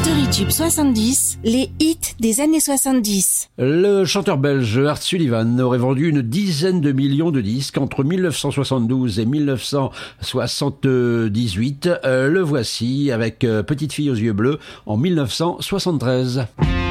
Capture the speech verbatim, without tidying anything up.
Story Tube soixante-dix, les hits des années soixante-dix. Le chanteur belge Art Sullivan aurait vendu une dizaine de millions de disques entre mille neuf cent soixante-douze et mille neuf cent soixante-dix-huit. Euh, le voici avec euh, Petite fille aux yeux bleus en mille neuf cent soixante-treize.